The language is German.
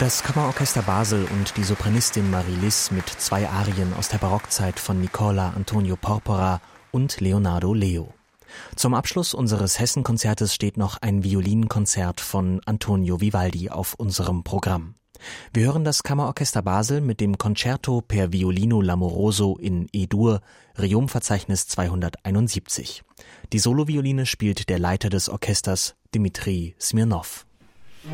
Das Kammerorchester Basel und die Sopranistin Marie-Liss mit 2 Arien aus der Barockzeit von Nicola Antonio Porpora und Leonardo Leo. Zum Abschluss unseres Hessen-Konzertes steht noch ein Violinkonzert von Antonio Vivaldi auf unserem Programm. Wir hören das Kammerorchester Basel mit dem Concerto per Violino l'Amoroso in E-Dur, Reom-Verzeichnis 271. Die Solovioline spielt der Leiter des Orchesters, Dmitri Smirnow.